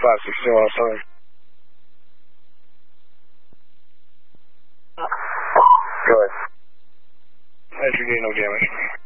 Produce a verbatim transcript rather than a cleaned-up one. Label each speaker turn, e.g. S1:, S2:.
S1: five six still outside. Go ahead. As you're getting no damage.